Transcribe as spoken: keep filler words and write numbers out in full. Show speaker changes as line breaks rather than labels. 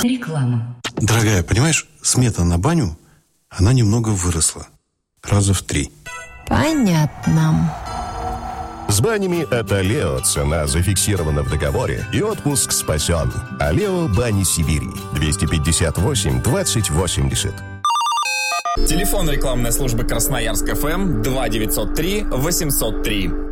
Реклама.
Дорогая, понимаешь, смета на баню, она немного выросла. Раза в три.
Понятно.
С банями от Алео цена зафиксирована в договоре и отпуск спасен. Алео Бани Сибири. двести пятьдесят восемь двадцать восемьдесят.
Телефон рекламной службы Красноярск ФМ два девятьсот три восемьсот три.